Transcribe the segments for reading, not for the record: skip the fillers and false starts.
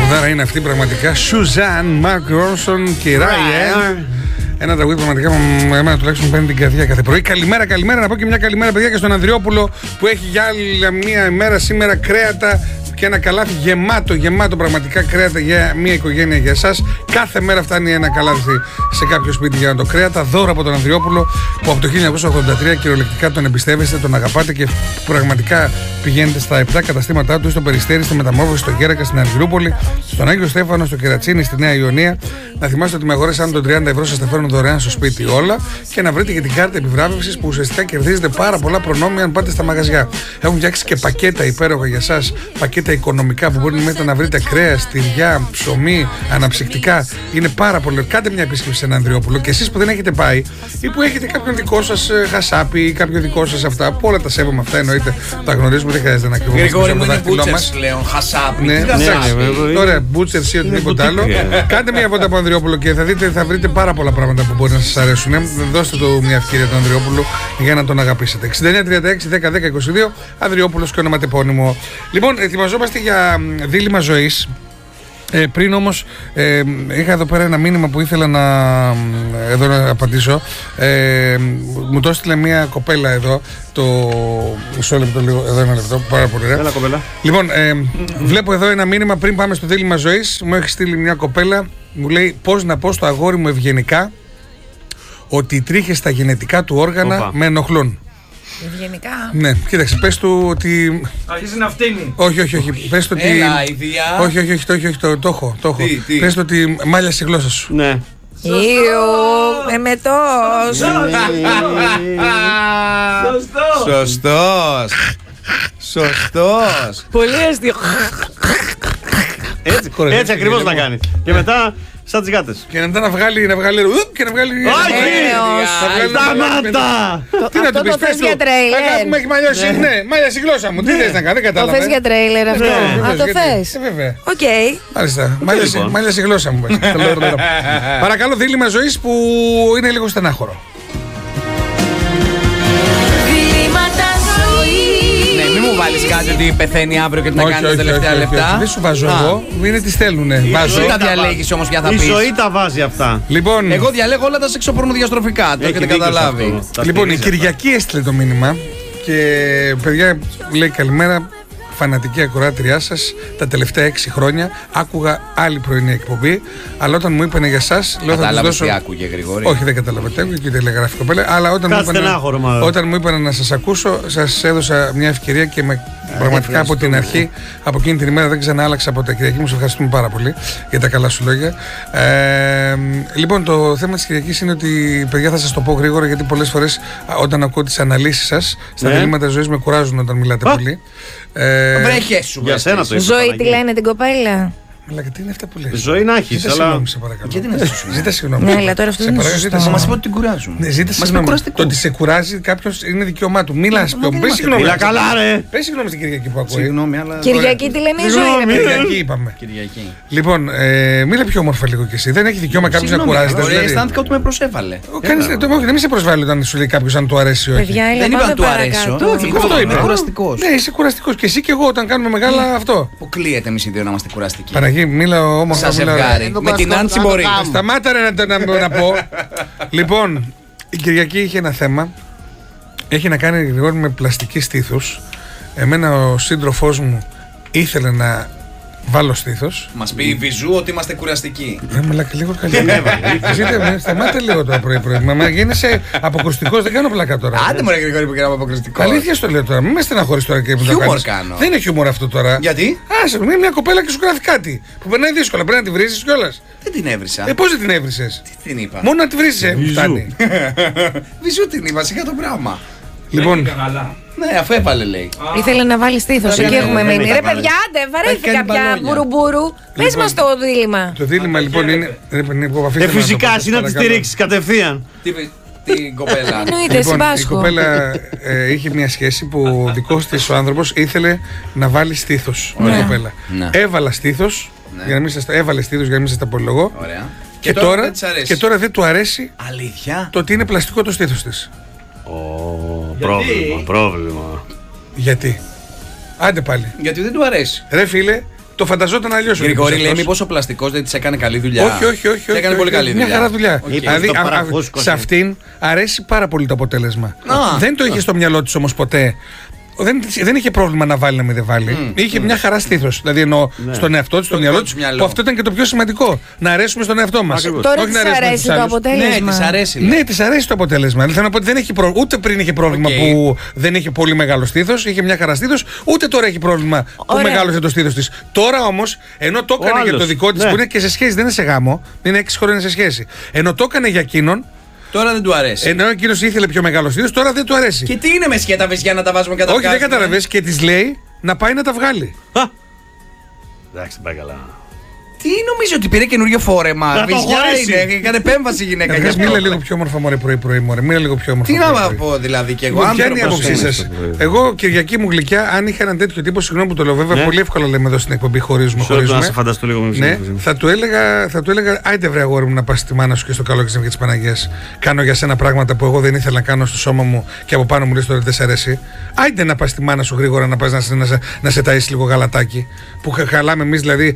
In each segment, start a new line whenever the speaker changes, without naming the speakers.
τραγουδάρα είναι αυτή πραγματικά. Σουζάν, Μάρκ Ρόνσον και Ράιε. Ένα τραγούδι πραγματικά με εμένα τουλάχιστον παίρνει την καρδιά κάθε πρωί. Καλημέρα, καλημέρα. Να πω και μια καλημέρα, παιδιά, και στον Ανδριόπουλο που έχει για άλλη μια ημέρα σήμερα κρέατα και ένα καλάθι γεμάτο πραγματικά κρέατα για μια οικογένεια για εσάς. Κάθε μέρα φτάνει ένα καλάθι σε κάποιο σπίτι για να το κρέατα. Δώρο από τον Ανδριόπουλο που από το 1983 κυριολεκτικά τον εμπιστεύεστε, τον αγαπάτε και πραγματικά πηγαίνετε στα 7 καταστήματά του, στο Περιστέρι, στη Μεταμόρφωση, στο Γέρακα, στην Αργυρούπολη, στον Άγιο Στέφανο, στο Κερατσίνι, στη Νέα Ιωνία. Να θυμάστε ότι με αγορές άνω των 30 ευρώ σας τα φέρνουν δωρεάν στο σπίτι όλα και να βρείτε και την κάρτα επιβράβευσης που ουσιαστικά κερδίζετε πάρα πολλά προνόμια αν πάτε στα μαγαζιά. Έχουν φτιάξει και πακέτα υπέροχα για εσάς, πακέτα οικονομικά που μπορείτε μετά να βρείτε κρέας, τυριά, ψωμί, αναψυκτικά. Είναι πάρα πολύ. Κάντε μια επίσκεψη σε έναν Ανδριόπουλο και εσείς που δεν έχετε πάει ή που έχετε κάποιον δικό σας χασάπι ή κάποιο δικό σας αυτά, που όλα τα σέβομαι αυτά εννοείται, τα γνωρίζουμε, δεν χρειάζεται να κρυβόμαστε
Γρηγόρη μου είναι μπούτσερς πλέον, χασάπι.
Ναι, τώρα μπούτσερς ή οτιδήποτε άλλο. Κάντε μια βόλτα από Ανδριόπουλο και θα βρείτε πάρα πολλά πράγματα που μπορεί να σας αρέσουν. Δώστε του μια ευκαιρία τον Ανδριόπουλο για να τον αγαπήσετε. 6936 10 10 22 Ανδριόπουλος και ονοματεπώνυμο. Λοιπόν, ετοιμαζόμαστε για δίλημμα ζωής. Πριν όμως είχα εδώ πέρα ένα μήνυμα που ήθελα να απαντήσω. Μου το έστειλε μια κοπέλα εδώ. Μισό λεπτό λίγο, εδώ ένα λεπτό, πάρα πολύ ωραία. Λοιπόν, βλέπω εδώ ένα μήνυμα πριν πάμε στο δίλημμα ζωής. Μου έχει στείλει μια κοπέλα, μου λέει πώς να πω στο αγόρι μου ευγενικά ότι οι τρίχες στα γενετικά του όργανα με ενοχλούν.
Ευγενικά.
Ναι, κοίταξε, πες του ότι.
Αρχίζει να φτύνει.
Όχι. Πες του ότι.
Έλα, ιδιά.
Όχι, το έχω. Πες του ότι μάλιασε η γλώσσα σου.
Ναι.
Εμετός.
Σωστός.
Πολύ αστείο.
Έτσι ακριβώς να κάνει. Και μετά σαν τις γάτες.
Και μετά να βγάλει. Και να βγάλει.
Σταμάτα!
Τι να του πεις, πες του. Αγάπη μου, έχει μαλλιώσει. Ναι, μάλιασε η γλώσσα μου. Τι θες να κάνει, δεν κατάλαβα.
Το θες για τρέιλερ αυτό. Το θες.
Βέβαια.
Οκ.
Μάλιστα. Μάλιασε η γλώσσα μου. Παρακαλώ, δίλημμα ζωής που είναι λίγο στενάχωρο.
Βάλεις κάτι ότι πεθαίνει αύριο και τι να κάνεις τα τελευταία λεπτά.
Δεν σου βάζω εγώ, είναι τι στέλνουνε.
Βάζω. Δεν τα διαλέγεις όμως ποια θα πεις.
Η ζωή τα βάζει αυτά.
Λοιπόν,
εγώ διαλέγω όλα τα σεξοπορνοδιαστροφικά. Το έχετε καταλάβει.
Λοιπόν, η Κυριακή έστειλε το μήνυμα και παιδιά λέει καλημέρα. Φανατική ακροάτριά σας τα τελευταία 6 χρόνια. Άκουγα άλλη πρωινή εκπομπή. Αλλά όταν μου είπανε για εσάς, λέω θα τους δώσω.
Τι άκουγε, Γρηγόρη.
Όχι, δεν κατάλαβα τι άκουγε και τηλεγράφει κοπέλα. Αλλά όταν μου είπανε να σας ακούσω, σας έδωσα μια ευκαιρία και πραγματικά από την αρχή, από εκείνη την ημέρα δεν ξανά άλλαξα από τα Κυριακή. Μου σε ευχαριστούμε πάρα πολύ για τα καλά σου λόγια. Λοιπόν, το θέμα της Κυριακής είναι ότι, παιδιά, θα σας το πω γρήγορα γιατί πολλές φορές όταν ακούω τις αναλύσεις σας στα διλήμματα ζωής με κουράζουν όταν μιλάτε πολύ.
Βρέχε σου.
Για σένα το είπα.
Ζωή, τι λένε την κοπέλα.
Αλλά τι είναι αυτά που λες.
Ζωή να έχεις,
Ζήτα συγγνώμη, σε παρακαλώ.
Γιατί να σου
Ζήτα συγγνώμη.
Ναι, αλλά τώρα αυτό δεν είναι σωστό.
Μας είπε ότι την κουράζουν.
Ναι, ζήτα συγγνώμη. Το ότι σε κουράζει κάποιος είναι δικαίωμά του. Μίλα πιο. Πες συγγνώμη.
Μιλά καλά, ρε.
Πες συγγνώμη στην Κυριακή που ακούει.
Συγγνώμη, αλλά.
Κυριακή τι λένε η ζωή, ρε.
Κυριακή είπαμε.
Κυριακή.
Λοιπόν, μίλα πιο όμορφα λίγο κι εσύ. Δεν έχει δικαίωμα κάποιος να κουράζεται.
Ωραία, αισθάνθηκα ότι με προσέβαλε.
Δεν σε προσβάλλει όταν σου λέει κάποιος αν του αρέσει ή όχι.
Δεν είπα να του αρέσω.
Αυτό είπε.
Κουραστικός.
Ναι, είσαι κουραστικός. Και εσύ και εγώ όταν κάνουμε μεγάλα αυτό.
Αποκλείεται εμείς οι δύο να είμαστε κουραστικοί.
Παναγί, μίλα όμορφα.
Σας ζευγάρι. Με την Άντσι μπορεί.
Σταμάτα ρε να πω. Λοιπόν, η Κυριακή είχε ένα θέμα. Έχει να κάνει γρήγορα με πλαστική στήθους. Εμένα ο σύντροφός μου ήθελε να βάλω στήθος.
Μας πει η Βυζού ότι είμαστε κουραστικοί.
Μαλάκα λίγο καλύτερα. Σταμάτε λίγο τώρα πρωί-πρωί. Μα γίνεσαι αποκρουστικός, δεν κάνω πλάκα τώρα.
Άντε μου ρε Γρηγόρη που γίναμε αποκρουστικό.
Αλήθεια στο λέω τώρα, μην με στεναχωρείς τώρα και που το
Χιούμορ κάνω.
Δεν είναι χιούμορ αυτό τώρα.
Γιατί?
Άσε, είναι μια κοπέλα και σου γράφει κάτι που περνάει δύσκολα. Πρέπει να τη βρήσεις κιόλας.
Δεν την έβρισα.
Πώς δεν την έβρισες?
Τι την είπα?
Μόνο να τη βρήσεις, φτάνει.
Βυζού την είπα, σιγά το πράγμα.
Λοιπόν.
Ναι, αφού έβαλε λέει.
Ήθελε να βάλει στήθος, εκεί έχουμε μείνει. Ρε παιδιά, άντε, βαρέθηκα πια μπουρουμπουρου. Πες μας το δίλημμα.
Το δίλημμα λοιπόν είναι.
Φυσικά, εσύ να τη στηρίξεις κατευθείαν.
Την κοπέλα.
Εννοείται, συμπάσχω.
Η κοπέλα είχε μια σχέση που ο δικός της ο άνθρωπος ήθελε να βάλει στήθος. Μια κοπέλα. Έβαλε στήθος για να μην σας τα απολογώ. Και τώρα δεν του αρέσει.
Αλήθεια?
Το ότι είναι πλαστικό το στήθος της.
Πρόβλημα.
Γιατί? Άντε πάλι.
Γιατί δεν του αρέσει.
Ρε φίλε, το φανταζόταν αλλιώς.
Γρηγόρη, λέει μήπως ο πλαστικός δεν της έκανε καλή δουλειά.
Όχι.
Έκανε πολύ καλή δουλειά.
Μια χαρά δουλειά. Δηλαδή σε αυτήν αρέσει πάρα πολύ το αποτέλεσμα. Δεν το είχε στο μυαλό της όμως ποτέ. Δεν είχε πρόβλημα να βάλει να μην δεν βάλει. Είχε μια χαρά στήθος. Δηλαδή εννοώ στον εαυτό της, στο μυαλό της. Που αυτό ήταν και το πιο σημαντικό. Να αρέσουμε στον εαυτό μας.
Τώρα της αρέσει το αποτέλεσμα.
Ναι, της αρέσει.
Ναι, της αρέσει το αποτέλεσμα. Δηλαδή, θέλω να πω ότι δεν έχει ούτε πριν είχε πρόβλημα που δεν είχε πολύ μεγάλο στήθος, είχε μια χαρά στήθος, ούτε τώρα έχει πρόβλημα που μεγάλωσε το στήθος της. Τώρα όμως, ενώ το έκανε για το δικό της, που είναι και σε σχέση, δεν είναι σε γάμο, είναι 6 χρόνια σε σχέση. Ενώ το έκανε για εκείνον.
Τώρα δεν του αρέσει.
Ενώ εκείνος ήθελε πιο μεγάλο στήθος, τώρα δεν του αρέσει.
Και τι είναι με σκέτα βυζιά να τα βάζουμε κατά
Όχι, δεν κατάλαβες και της λέει να πάει να τα βγάλει.
Εντάξει, πάει καλά.
Τι νομίζω ότι πήρε καινούριο φόρεμα.
Βυζιά
είναι, έκανε επέμβαση η γυναίκα.
Μίλα λίγο πιο όμορφα μωρέ πρωί-πρωί, μωρέ. Μίλα λίγο πιο όμορφα.
Τι να πω δηλαδή και εγώ.
Ποια είναι η άποψή σας? Εγώ, Κυριακή μου γλυκιά, αν είχα έναν τέτοιο τύπο, συγγνώμη που το λέω, βέβαια πολύ εύκολα λέμε εδώ στην εκπομπή, χωρίζουμε.
Να σε φανταστώ λίγο.
Ναι, θα του έλεγα, άιντε βρε αγόρι μου να πας στη μάνα σου και στο καλό και στην της Παναγίας. Κάνω για σένα πράγματα που εγώ δεν ήθελα να κάνω στο σώμα μου και από πάνω μου λες τώρα δεν σ' αρέσει. Άιντε να πας στη μάνα σου γρήγορα να πας να σε ταΐσεις λίγο γαλατάκι. Που χαλάμε εμείς δηλαδή.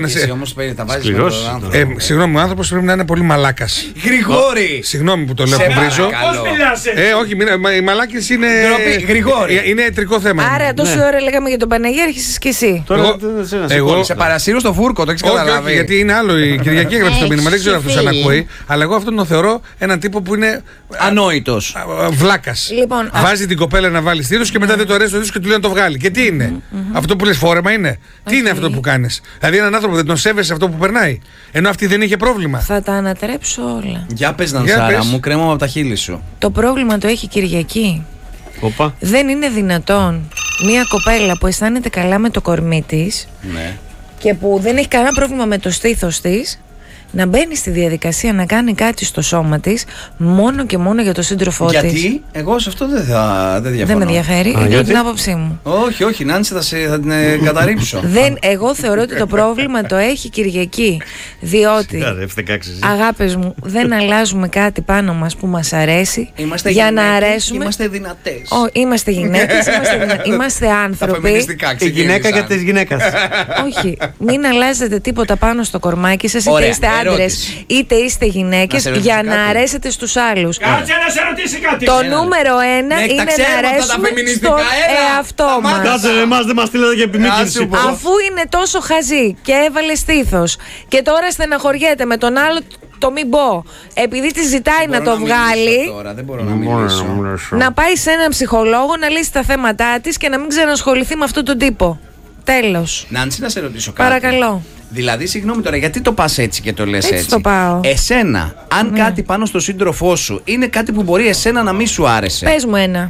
Συγγνώμη, ο άνθρωπος πρέπει να είναι πολύ μαλάκας.
Γρηγόρη!
Συγγνώμη που το λέω, που βρίζω.
Πώς μιλάς έτσι?
Όχι, οι μαλάκες είναι.
Γρηγόρη.
Είναι ιατρικό θέμα.
Άρα τόση ώρα λέγαμε για τον Παναγία, άρχισες και εσύ.
Εγώ
σε παρασύρω στο φούρκο, το έχεις καταλάβει.
Όχι, γιατί είναι άλλο. Η Κυριακή έγραψε το μήνυμα, δεν ξέρω αυτό αν ακούει. Αλλά εγώ αυτόν τον θεωρώ έναν τύπο που είναι.
Ανόητος.
Βλάκας.
Λοιπόν,
βάζει την κοπέλα να βάλει στήθος και μετά δεν του αρέσει το στήθος και του λέει να το βγάλει. Και τι είναι? Αυτό που λες φόρεμα είναι? Τι είναι αυτό που κάνεις? Δηλαδή έναν άνθρωπο δεν τον σέβεσαι αυτό που περνάει. Ενώ αυτή δεν είχε πρόβλημα.
Θα τα ανατρέψω όλα.
Για πες Νανσάρα μου, κρέμω από τα χείλη σου.
Το πρόβλημα το έχει η Κυριακή.
Οπα.
Δεν είναι δυνατόν μια κοπέλα που αισθάνεται καλά με το κορμί της και που δεν έχει κανένα πρόβλημα με το στήθος της να μπαίνει στη διαδικασία να κάνει κάτι στο σώμα της μόνο και μόνο για το σύντροφό της.
Γιατί? Εγώ σε αυτό δεν διαφωνώ.
Δεν με ενδιαφέρει, είναι την άποψή μου.
Όχι, Νάνση, θα την καταρρύψω.
Εγώ θεωρώ ότι το πρόβλημα το έχει η Κυριακή. Διότι, αγάπες μου, δεν αλλάζουμε κάτι πάνω μας που μας αρέσει για να αρέσουμε.
Είμαστε δυνατές.
Είμαστε γυναίκες, είμαστε άνθρωποι.
Η γυναίκα για τις γυναίκες.
Όχι, μην αλλάζετε τίποτα πάνω στο κορμάκι σας, είτε είστε άντρες είτε είστε γυναίκες, για να αρέσετε στους άλλους.
Κάτσε να σε ρωτήσει κάτι.
Το νούμερο 1 είναι να αρέσουμε στον εαυτό μας.
Κάτσε, εμάς δεν μας στείλετε για επιμήκυνση.
Αφού είναι τόσο χαζή και έβαλε στήθος και τώρα στεναχωριέται με τον άλλο το μην πω, επειδή τη ζητάει να το βγάλει,
δεν μπορώ να μιλήσω.
Να πάει σε έναν ψυχολόγο να λύσει τα θέματά της και να μην ξανασχοληθεί με αυτόν τον τύπο. Τέλος.
Νάνση, να σε ρωτήσω κάτι.
Παρακαλώ.
Δηλαδή, συγγνώμη τώρα, γιατί το πας έτσι και το λες έτσι?
Έτσι το πάω.
Εσένα, αν κάτι πάνω στο σύντροφό σου είναι κάτι που μπορεί εσένα να μην σου άρεσε.
Πες μου ένα.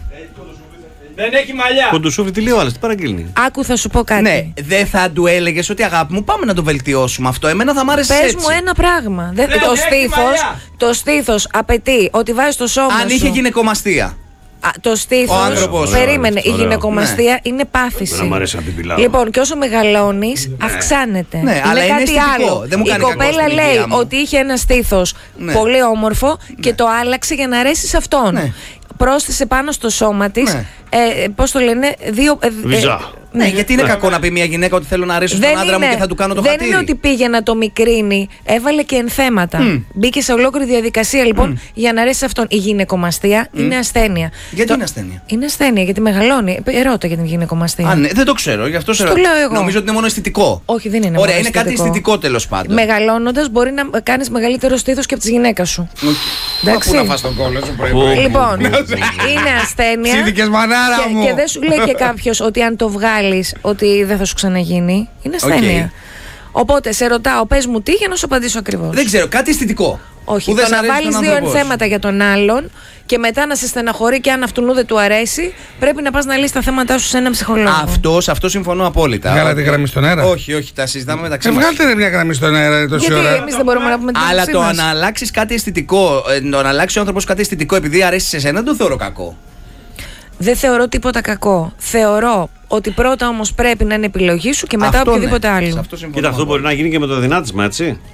Δεν έχει μαλλιά. Κοντοσούφι, τι λέει ο άλλος, τι παραγγείλνει?
Άκου, θα σου πω κάτι.
Ναι, δεν θα του έλεγες ότι αγάπη μου, πάμε να το βελτιώσουμε αυτό? Εμένα θα μ' άρεσε έτσι.
Πες μου ένα πράγμα. Το στήθος απαιτεί ότι βάζεις το σώμα σου.
Αν είχε γυναικομαστία.
Το στήθος, περίμενε, η γυναικομαστία είναι πάθηση. Λοιπόν, και όσο μεγαλώνεις, αυξάνεται.
Ναι, αλλά είναι
κάτι άλλο. Η κοπέλα λέει ότι είχε ένα στήθος πολύ όμορφο και το άλλαξε για να αρέσει σε αυτόν. Πρόσθεσε πάνω στο σώμα της, πώς το λένε,
Ναι, γιατί είναι κακό να πει μια γυναίκα ότι θέλω να αρέσω στον άντρα μου και θα του κάνω το χατήρι.
Δεν είναι ότι πήγε να το μικρύνει, έβαλε και ενθέματα. Μπήκε σε ολόκληρη διαδικασία λοιπόν για να αρέσει σε αυτόν. Η γυναικομαστία είναι ασθένεια.
Γιατί είναι ασθένεια?
Είναι ασθένεια, γιατί μεγαλώνει. Ερώτα για την γυναικομαστία.
Ναι, δεν το ξέρω, γι' αυτό
το λέω εγώ.
Νομίζω ότι είναι μόνο αισθητικό.
Όχι, δεν είναι.
Ωραία, είναι κάτι αισθητικό τέλος πάντων.
Μεγαλώνοντας μπορεί να κάνεις μεγαλύτερο στήθος και από τη γυναίκα σου.
Πού να φας τον κόλλο σου πρωί-πρωί.
Λοιπόν, είναι ασθένεια.
Σύνδικες μανάρα μου.
Και δεν σου λέει και κάποιος ότι αν το βγάλεις ότι δεν θα σου ξαναγίνει. Είναι ασθένεια. Οπότε σε ρωτάω, πες μου τι για να σου απαντήσω ακριβώς.
Δεν ξέρω, κάτι αισθητικό.
Όχι, το να βάλεις δύο ενθέματα για τον άλλον και μετά να σε στεναχωρεί και αν αυτού δεν του αρέσει, πρέπει να πας να λύσεις τα θέματα σου σε έναν ψυχολόγο.
Αυτό συμφωνώ απόλυτα.
Βγάλατε γραμμή στον αέρα?
Όχι, τα συζητάμε μεταξύ μας.
Βγάλτε μια γραμμή στον αέρα τόση ώρα.
Γιατί εμείς δεν μπορούμε να πούμε την άποψή μας.
Αλλά το να αλλάξεις κάτι αισθητικό, το να αλλάξει ο άνθρωπος κάτι αισθητικό επειδή αρέσει σε εσένα, δεν το θεωρώ κακό.
Δεν θεωρώ τίποτα κακό. Θεωρώ ότι πρώτα όμως πρέπει να είναι επιλογή σου και μετά οποιοδήποτε άλλο.
Κοίτα, αυτό μπορεί να γίνει και με το δυνάτισμα, έτσι.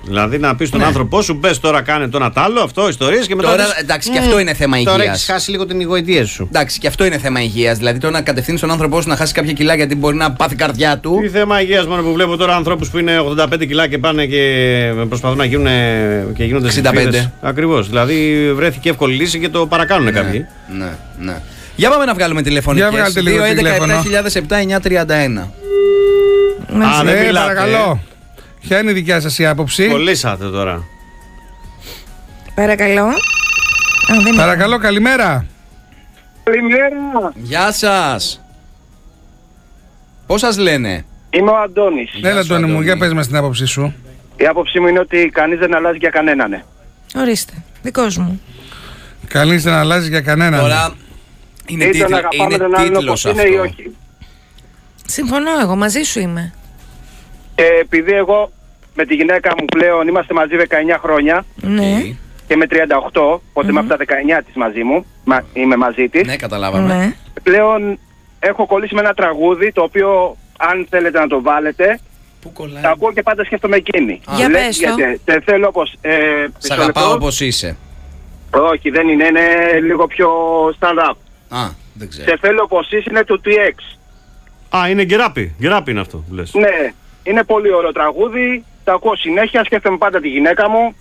Δηλαδή να πει στον άνθρωπό σου, μπε τώρα κάνε το ένα τ' άλλο, αυτό ιστορίες και μετά.
Τώρα, εντάξει, και αυτό είναι θέμα υγείας.
Τώρα έχεις χάσει λίγο την ηγοητεία σου.
Εντάξει, και αυτό είναι θέμα υγείας. Δηλαδή τώρα να κατευθύνει τον άνθρωπό σου να χάσει κάποια κιλά γιατί μπορεί να πάθει καρδιά του.
Τι θέμα υγείας μόνο που βλέπω τώρα ανθρώπους που είναι 85 κιλά και πάνε και προσπαθούν να γίνουν και γίνονται
65.
Ακριβώς. Δηλαδή βρέθηκε εύκολη λύση και το παρακάνουν κάποιοι.
Ναι. Για πάμε να βγάλουμε τηλεφωνικές. 2-11-7-931.
Ναι, παρακαλώ. Ποια είναι η δικιά σας η άποψη?
Κολλήσατε τώρα.
Παρακαλώ.
Παρακαλώ, καλημέρα.
Καλημέρα.
Γεια σας. Πώς σας λένε?
Είμαι ο Αντώνης.
Έλα, Αντώνη μου, για πες μας την άποψή σου.
Η άποψή μου είναι ότι κανείς δεν αλλάζει για κανέναν.
Ορίστε, δικός μου.
Κανείς δεν αλλάζει για κανέναν.
Τώρα είναι τίτλος αυτό.
Ή όχι.
Συμφωνώ, εγώ μαζί σου είμαι.
Και επειδή εγώ με τη γυναίκα μου πλέον είμαστε μαζί 19 χρόνια
Ναι.
και με 38, οπότε είμαι από τα 19 της μαζί μου, είμαι μαζί της.
Ναι, καταλάβαμε.
Ναι.
Πλέον έχω κολλήσει με ένα τραγούδι το οποίο αν θέλετε να το βάλετε,
Πού κολλάει?
τα ακούω και πάντα σκέφτομαι εκείνη.
Για πες το.
Δεν θέλω όπως...
Σ' αγαπάω όπως είσαι.
Όχι, δεν είναι, είναι λίγο πιο stand-up.
Α, δεν ξέρω.
Σε θέλω όπως είσαι είναι του TX.
Α, είναι γκεράπι. Γκεράπι είναι αυτό που λες.
Ναι, είναι πολύ ωραίο τραγούδι, τα ακούω συνέχεια, σκέφτομαι πάντα τη γυναίκα μου.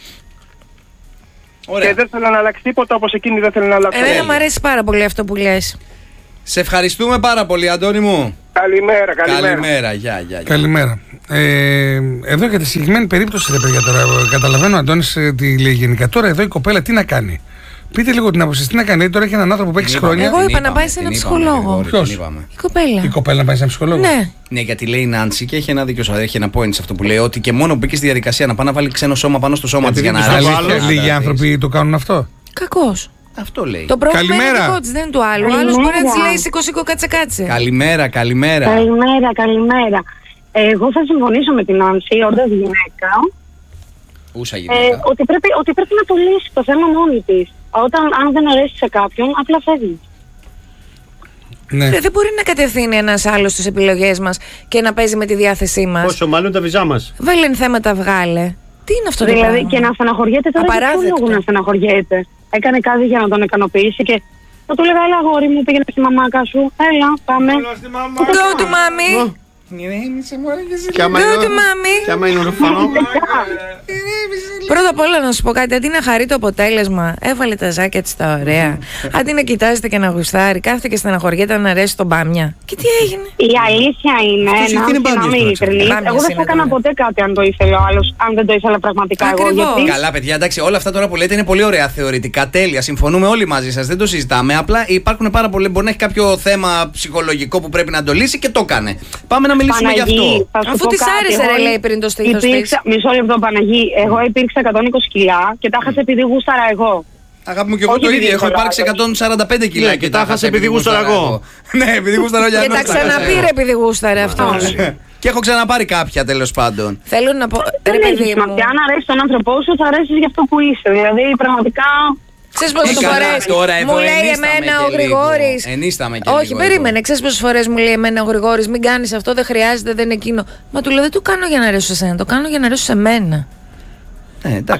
Ωραία.
Και δεν θέλω να αλλάξει τίποτα όπως εκείνη δεν θέλει να αλλάξει.
Εμένα μου αρέσει πάρα πολύ αυτό που λες.
Σε ευχαριστούμε πάρα πολύ, Αντώνη μου.
Καλημέρα.
Καλημέρα, γεια.
Καλημέρα. Εδώ για τη συγκεκριμένη περίπτωση, ρε παιδιά, τώρα καταλαβαίνω ο Αντώνης τι λέει γενικά. Τώρα εδώ η κοπέλα τι να κάνει? Πείτε λίγο την άποψη, τι να κάνει? Τώρα έχει έναν άνθρωπο που έχει 6 χρόνια.
Εγώ είπα να πάει σε ένα ψυχολόγο.
Ποιος?
Η κοπέλα.
Η κοπέλα να πάει σε έναν ψυχολόγο.
Ναι.
Ναι, γιατί λέει η Νάνση και έχει ένα δίκιο, έχει ένα point σε αυτό που λέει ότι και μόνο που μπήκε στη διαδικασία να πάει να βάλει ξένο σώμα πάνω στο σώμα της για να
Αλήθεια,
αρέσει.
λίγοι άνθρωποι το κάνουν αυτό.
Κακός.
Αυτό λέει.
Το πρόβλημα
Καλημέρα.
είναι δικό της, δεν είναι του άλλου. Ο άλλος μπορεί να της λέει σηκώ κάτσε.
Καλημέρα.
Καλημέρα. Εγώ θα συμφωνήσω με την Νάνση, όντας γυναίκα,
Ούσα γυναίκα.
ότι πρέπει να το λύσει το θέμα μόνη της. Αν δεν αρέσει σε κάποιον, απλά φεύγει.
Ναι.
Δεν μπορεί να κατευθύνει ένας άλλος τις επιλογές μας και να παίζει με τη διάθεσή μας.
Πόσο μάλλον τα βυζά μας.
Βάλε θέματα, βγάλε. Τι είναι αυτό το
Δηλαδή
πράγμα?
και να στεναχωριέται τώρα, για ποιο λόγο να στεναχωριέται? Έκανε κάτι για να τον ικανοποιήσει και θα του λέγα, έλα αγόρι μου, πήγαινε στη μαμάκα σου, έλα, πάμε.
Go to mommy. Go to mommy.
Και άμα είναι ορφανό.
Πρώτα απ' όλα να σου πω κάτι, αντί να χαρεί το αποτέλεσμα, έβαλε τα ζάκια της τα ωραία. Αντί να κοιτάζεται και να γουστάρει, κάθεται και στεναχωριέται να αρέσει τον μπάμια. Και τι έγινε?
Η αλήθεια είναι, να είμαι ειλικρινής, εγώ δεν θα έκανα ποτέ κάτι αν το ήθελε ο άλλος, αν δεν το ήθελα πραγματικά εγώ. Γιατί...
Καλά, παιδιά, εντάξει, όλα αυτά τώρα που λέτε είναι πολύ ωραία θεωρητικά. Τέλεια, συμφωνούμε όλοι μαζί σας, δεν το συζητάμε. Απλά υπάρχουν πάρα πολλοί. Μπορεί να έχει κάποιο θέμα ψυχολογικό που πρέπει να το λύσει και το έκανε. Πάμε να μιλήσουμε γι' αυτό.
Αφού της άρεσε, ρε, λέει πριν το στήθος της.
Μισό λεπτό, Παναγί. Εγώ υπήρξα 120 κιλά και τα χάσα επειδή γούσταρα εγώ.
Αγάπη μου, και εγώ το ίδιο. Έχω υπάρξει 145 κιλά και τα χάσα επειδή γούσταρα εγώ. Ναι, επειδή γούσταρα για
Και τα ξαναπήρε επειδή γούσταρε αυτό.
Και έχω ξαναπάρει κάποια, τέλος πάντων.
Θέλω να πω.
Δεν έχει σημασία. Αν αρέσει τον άνθρωπό σου, θα αρέσει γι' αυτό που είσαι. Δηλαδή, πραγματικά.
Ξέρεις πόσες φορές μου λέει εμένα ο Γρηγόρης.
Ενίσταμε και
όχι, περίμενε. Ξέρεις πόσες φορές μου λέει εμένα ο Γρηγόρης, μην κάνεις αυτό, δεν χρειάζεται, δεν είναι εκείνο. Μα του λέω, δεν το κάνω για να αρέσω σε εσένα, το κάνω για να αρέσω σε μένα.
Εντάξει.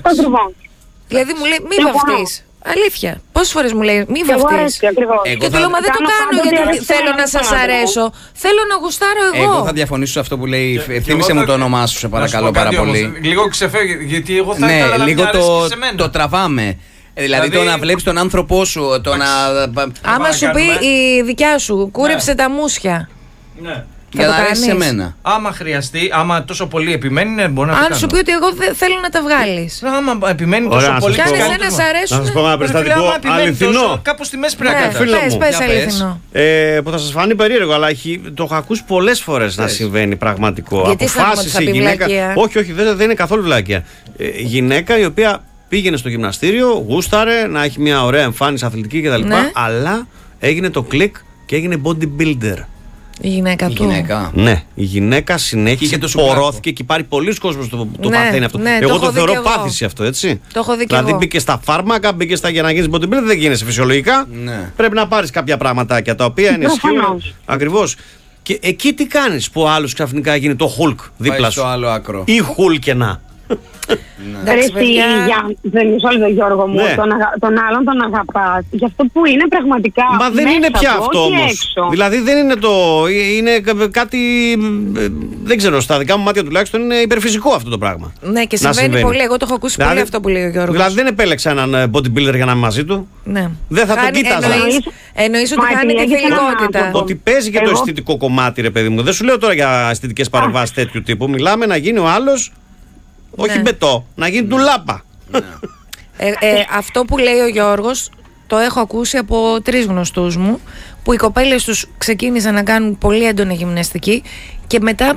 Δηλαδή
μου λέει, μη βαφτείς. Αλήθεια. Πόσες φορές μου λέει, μη βαφτείς. Και του λέω, μα δεν το κάνω γιατί θέλω να σας αρέσω. Θέλω να γουστάρω εγώ.
Εγώ θα διαφωνήσω σε αυτό που λέει. Θύμισε μου το όνομά σου, σε παρακαλώ πάρα πολύ.
Λίγο ξεφεύγει, γιατί εγώ θα ήθελα
ναι,
να
λίγο
μην αρέσει και σε μένα.
το τραβάμε. Δηλαδή το να βλέπεις τον άνθρωπό σου, το να.
Άμα σου πει η δικιά σου, κούρεψε τα μουσια.
Ναι.
Για να αρέσει σε μένα.
Άμα χρειαστεί, άμα τόσο πολύ επιμένει, ναι, μπορεί να το
Αν
κάνω.
σου πει ότι εγώ θέλω να τα βγάλεις.
Άμα επιμένει τόσο πολύ.
Κι αν εσένα σ' αρέσουν.
Να σας πω ένα περιστατικό αληθινό.
Κάπως στη μέση πρέπει να
καταφέρει. Πες αληθινό.
Που θα σας φανεί περίεργο, αλλά το έχω ακούσει πολλές φορές να συμβαίνει πραγματικό.
Γιατί
αποφάσισε η γυναίκα. Όχι, δεν είναι καθόλου βλάκια. Γυναίκα η οποία πήγαινε στο γυμναστήριο, γούσταρε να έχει μια ωραία εμφάνιση αθλητική κτλ.
Ναι.
Αλλά έγινε το κλικ και έγινε bodybuilder.
Η γυναίκα του.
Ναι, η γυναίκα συνέχισε, πορώθηκε και υπάρχει πολλοί κόσμος το παθαίνει αυτό. Εγώ το θεωρώ πάθηση αυτό, έτσι.
Το έχω δει και
δηλαδή
εγώ.
μπήκε στα φάρμακα, μπήκε στα για να γίνεις bodybuilder, δεν γίνεσαι φυσιολογικά.
Ναι.
Πρέπει να πάρεις κάποια πραγματάκια τα οποία είναι ισχύουν. Ακριβώς. Και εκεί τι κάνεις που ο άλλος ξαφνικά γίνει το Hulk δίπλα σου.
Στο άλλο άκρο.
Ή Hulkena.
Εσύ, δεν μισό λεπτό, Γιώργο μου, τον άλλον τον αγαπάς για αυτό που είναι πραγματικά.
Μα δεν είναι πια αυτό όμως. Δηλαδή δεν είναι είναι κάτι, δεν ξέρω, στα δικά μου μάτια τουλάχιστον είναι υπερφυσικό αυτό το πράγμα.
Ναι, και συμβαίνει πολύ. Εγώ το έχω ακούσει πολύ αυτό που λέει ο Γιώργος.
Δηλαδή δεν επέλεξα έναν bodybuilder για να είμαι μαζί του.
Ναι.
Δεν θα τον κοίταζα.
Εννοείς ότι χάνει τη φιλικότητα.
Ότι παίζει και το αισθητικό κομμάτι, ρε παιδί μου. Δεν σου λέω τώρα για αισθητικές παρεμβάσεις τέτοιου τύπου. Μιλάμε να γίνει ο άλλος, όχι μπετό, να γίνει ντουλάπα.
Αυτό που λέει ο Γιώργος το έχω ακούσει από 3 γνωστούς μου, που οι κοπέλες τους ξεκίνησαν να κάνουν πολύ έντονη γυμναστική και μετά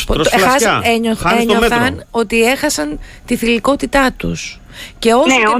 ένιωθαν ότι έχασαν τη θηλυκότητά τους. Και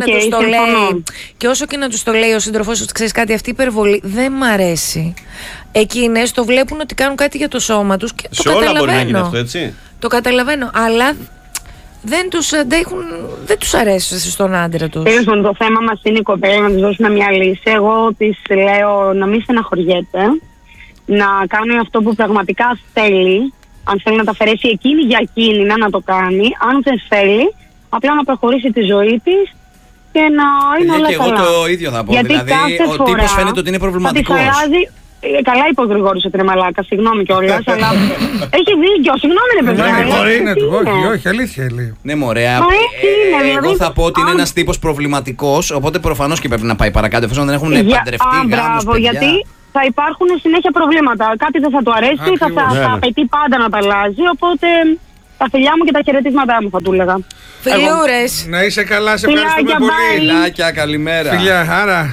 όσο και να τους το λέει ο σύντροφός τους, ξέρεις κάτι, αυτή η υπερβολή δεν μ' αρέσει. Εκείνες το βλέπουν ότι κάνουν κάτι για το σώμα τους και
σε όλα μπορεί να γίνει αυτό, έτσι.
Το καταλαβαίνω, αλλά δεν τους αντέχουν, δεν τους αρέσει στον άντρα τους.
Το θέμα μας είναι η κοπέλα, να της δώσουμε μια λύση. Εγώ της λέω να μην στεναχωριέται, να κάνει αυτό που πραγματικά θέλει. Αν θέλει να τα αφαιρέσει εκείνη για εκείνη, να το κάνει. Αν δεν θέλει, απλά να προχωρήσει τη ζωή της και να είναι όλα καλά.
Και εγώ το ίδιο θα πω.
Γιατί
δηλαδή, ο τύπος φαίνεται ότι είναι προβληματικός.
Καλά είπε ο Γρηγόρης ότι είναι μαλάκα, συγγνώμη κιόλας, αλλά έχει δίκιο, συγγνώμη ρε παιδιά.
Όχι, αλήθεια λέει.
Ναι μωρέ, εγώ θα πω ότι είναι ένας τύπος προβληματικός, οπότε προφανώς και πρέπει να πάει παρακάτω, εφόσον δεν έχουν παντρευτεί γάμους, παιδιά.
Γιατί θα υπάρχουν συνέχεια προβλήματα, κάτι δεν θα του αρέσει, θα απαιτεί πάντα να τα αλλάζει, οπότε τα φιλιά μου και τα χαιρετίσματά μου θα του έλεγα.
Φιλιούρες.
Να είσαι καλά, σε ευχαριστούμε πολύ.
Φιλάκια, καλημέρα.
Φιλιά, άρα.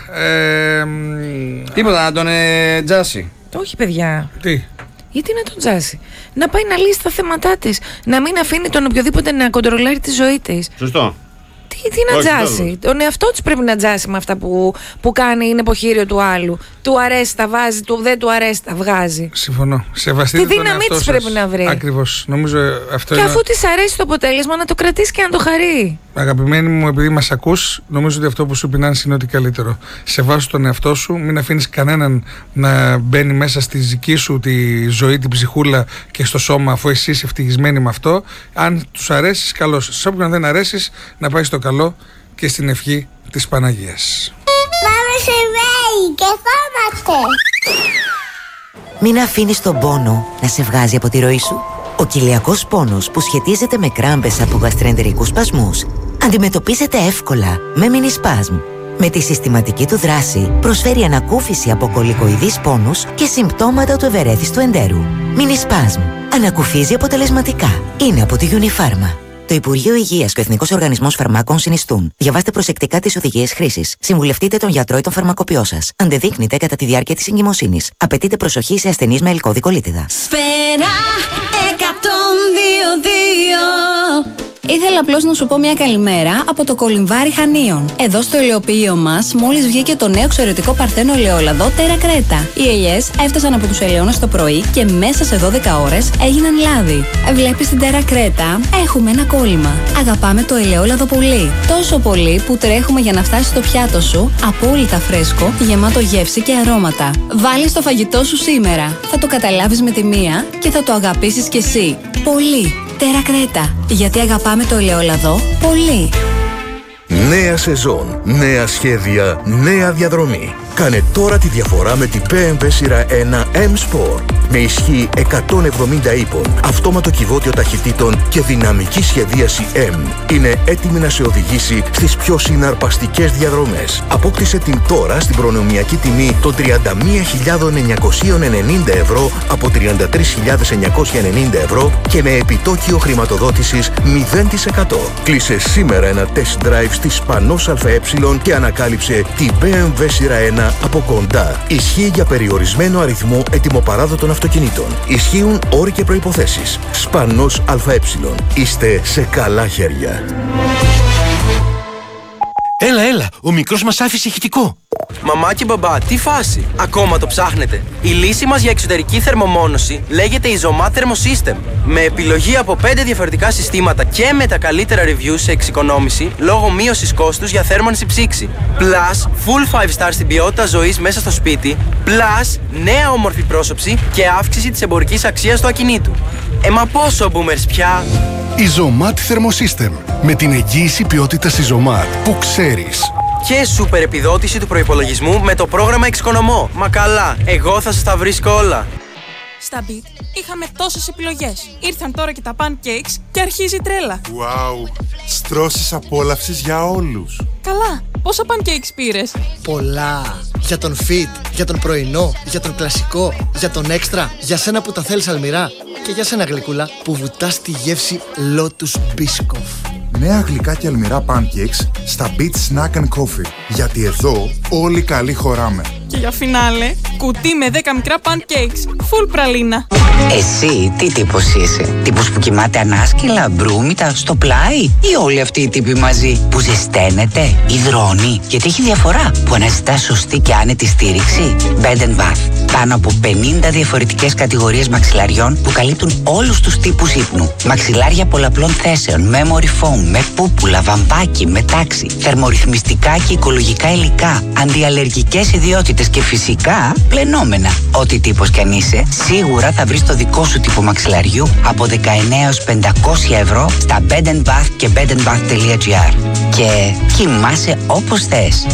Τίποτα, να τον τζάσει.
Όχι, παιδιά.
Τι.
Γιατί να τον τζάσει? Να πάει να λύσει τα θέματά της. Να μην αφήνει τον οποιοδήποτε να κοντρολάρει τη ζωή της.
Σωστό.
Τι να τζάσει? Τον εαυτό της πρέπει να τζάσει με αυτά που κάνει, είναι υποχείριο του άλλου. Του αρέσει, τα βάζει, δεν του αρέσει, τα βγάζει.
Συμφωνώ. Σεβαστείτε
τη δύναμή της πρέπει να βρει.
Ακριβώς. Νομίζω αυτό
και
είναι.
Αφού της αρέσει το αποτέλεσμα, να το κρατήσει και να το χαρεί.
Αγαπημένη μου, επειδή μας ακούς, νομίζω ότι αυτό που σου πεινάνει είναι ότι καλύτερο. Σεβάσου τον εαυτό σου, μην αφήνεις κανέναν να μπαίνει μέσα στη δική σου τη ζωή, την ψυχούλα και στο σώμα, αφού εσύ είσαι ευτυχισμένη με αυτό. Αν τους αρέσεις, καλώς. Σε όποιον δεν αρέσεις, να πάει στο καλό και στην ευχή της Παναγίας.
Πάμε σε βέη και φάμαστε.
Μην αφήνεις τον πόνο να σε βγάζει από τη ροή σου. Ο κοιλιακός πόνος που σχετίζεται με κράμπες από γαστροεντερικούς σπασμούς αντιμετωπίζεται εύκολα με Minispasm. Με τη συστηματική του δράση προσφέρει ανακούφιση από κολικοειδείς πόνους και συμπτώματα του ευερέθιστου εντέρου. Minispasm. Ανακουφίζει αποτελεσματικά. Είναι από τη Unifarma. Το Υπουργείο Υγείας και ο Εθνικός Οργανισμός Φαρμάκων συνιστούν. Διαβάστε προσεκτικά τις οδηγίες χρήσης. Συμβουλευτείτε τον γιατρό ή τον φαρμακοποιό σας. Αντεδείκνυται κατά τη διάρκεια της εγκυμοσύνης. Απαιτείται προσοχή σε ασθενείς με ελκώδη κολίτιδα.
Σφαίρα 102,2.
Ήθελα απλώς να σου πω μια καλημέρα από το Κολυμβάρι Χανίων. Εδώ στο ελαιοπωείο μας μόλις βγήκε το νέο εξαιρετικό παρθένο ελαιόλαδο Τέρα Κρέτα. Οι ελιές έφτασαν από τους ελαιώνες το πρωί και μέσα σε 12 ώρες έγιναν λάδι. Βλέπεις την Τέρα Κρέτα? Έχουμε ένα κόλλημα. Αγαπάμε το ελαιόλαδο πολύ. Τόσο πολύ που τρέχουμε για να φτάσει στο πιάτο σου απόλυτα φρέσκο, γεμάτο γεύση και αρώματα. Βάλε στο φαγητό σου σήμερα. Θα το καταλάβεις με τη μία και θα το αγαπήσεις κι εσύ. Πολύ. Τέρα Κρέτα. Γιατί αγαπάμε το ελαιόλαδο πολύ.
Νέα σεζόν, νέα σχέδια, νέα διαδρομή. Κάνε τώρα τη διαφορά με την BMW σειρά 1 M-Sport. Με ισχύ 170 ύπων, αυτόματο κυβότιο ταχυτήτων και δυναμική σχεδίαση M. Είναι έτοιμη να σε οδηγήσει στις πιο συναρπαστικές διαδρομές. Απόκτησε την τώρα στην προνομιακή τιμή των 31.990 ευρώ από 33.990 ευρώ και με επιτόκιο χρηματοδότησης 0%. Κλείσε σήμερα ένα test drive στη Σπανός ΑΕ και ανακάλυψε την BMW σειρά 1 από κοντά. Ισχύει για περιορισμένο αριθμό ετοιμοπαράδοτων αυτοκινήτων. Ισχύουν όροι και προϋποθέσεις. Σπανός ΑΕ. Είστε σε καλά χέρια.
Έλα, ο μικρός μας άφησε ηχητικό.
Μαμά και μπαμπά, τι φάση? Ακόμα το ψάχνετε? Η λύση μας για εξωτερική θερμομόνωση λέγεται Isomat Thermosystem. Με επιλογή από 5 διαφορετικά συστήματα και με τα καλύτερα reviews σε εξοικονόμηση λόγω μείωσης κόστους για θέρμανση ψήξη. Plus, full 5 star στην ποιότητα ζωής μέσα στο σπίτι. Plus, νέα όμορφη πρόσωψη και αύξηση της εμπορικής αξίας του ακινήτου. Μα πόσο boomers πια?
Ιζωμάτ Thermosystem. Με την εγγύηση ποιότητας Ιζωμάτ που ξέρεις.
Και σούπερ επιδότηση του προϋπολογισμού με το πρόγραμμα Εξοικονομώ. Μα καλά, εγώ θα σας τα βρίσκω όλα.
Στα Beat είχαμε τόσες επιλογές. Ήρθαν τώρα και τα pancakes και αρχίζει η τρέλα.
Wow, στρώσεις απόλαυσης για όλους.
Καλά, πόσα pancakes πήρες?
Πολλά. Για τον fit, για τον πρωινό, για τον κλασικό, για τον έξτρα, για σένα που τα θέλεις αλμυρά και για σένα γλυκούλα που βουτάς τη γεύση Lotus Biscoff.
Νέα γλυκά και αλμυρά pancakes στα Beat Snack and Coffee. Γιατί εδώ όλοι καλοί χωράμε.
Και για φινάλε, κουτί με 10 μικρά pancakes, full πραλίνα.
Εσύ τι τύπος είσαι? Τύπος που κοιμάται ανάσκελα, μπρούμητα, στο πλάι? Ή όλοι αυτοί οι τύποι μαζί που ζεσταίνεται, υδρώνει? Γιατί έχει διαφορά που αναζητά σωστή και άνετη στήριξη. Bed & Bath. Πάνω από 50 διαφορετικές κατηγορίες μαξιλαριών που καλύπτουν όλους τους τύπους ύπνου. Μαξιλάρια πολλαπλών θέσεων, memory foam, με πούπουλα, βαμβάκι, με τάξη, θερμορυθμιστικά και οικολογικά υλικά, αντιαλλεργικές ιδιότητες και φυσικά πλενόμενα. Ό,τι τύπος κι αν είσαι, σίγουρα θα βρεις το δικό σου τύπο μαξιλαριού από 19 έως 500 ευρώ στα Bed & Bath και bedandbath.gr. Και κοιμάσαι όπως θες.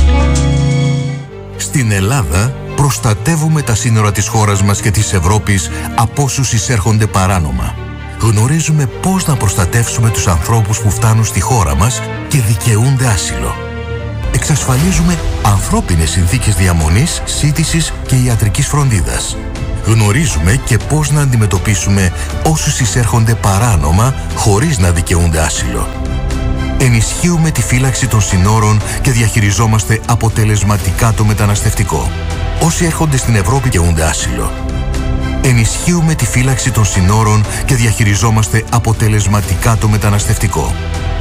Στην Ελλάδα προστατεύουμε τα σύνορα της χώρας μας και της Ευρώπης από όσους εισέρχονται παράνομα. Γνωρίζουμε πώς να προστατεύσουμε τους ανθρώπους που φτάνουν στη χώρα μας και δικαιούνται άσυλο. Εξασφαλίζουμε ανθρώπινες συνθήκες διαμονής, σύντησης και ιατρικής φροντίδας. Γνωρίζουμε και πώς να αντιμετωπίσουμε όσους εισέρχονται παράνομα χωρίς να δικαιούνται άσυλο. Ενισχύουμε τη φύλαξη των συνόρων και διαχειριζόμαστε αποτελεσματικά το μεταναστευτικό. Όσοι έρχονται στην Ευρώπη δικαιούνται άσυλο. Ενισχύουμε τη φύλαξη των συνόρων και διαχειριζόμαστε αποτελεσματικά το μεταναστευτικό.